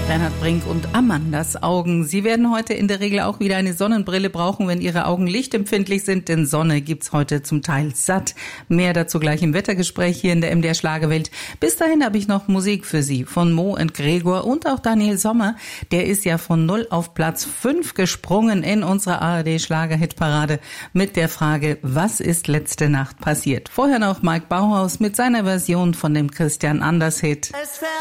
Reinhard Brink und Amandas Augen. Sie werden heute in der Regel auch wieder eine Sonnenbrille brauchen, wenn Ihre Augen lichtempfindlich sind, denn Sonne gibt's heute zum Teil satt. Mehr dazu gleich im Wettergespräch hier in der MDR Schlagerwelt. Bis dahin habe ich noch Musik für Sie von Mo und Gregor und auch Daniel Sommer. Der ist ja von 0 auf Platz 5 gesprungen in unserer ARD Schlagerhitparade mit der Frage, was ist letzte Nacht passiert? Vorher noch Mike Bauhaus mit seiner Version von dem Christian Anders Hit. Es fährt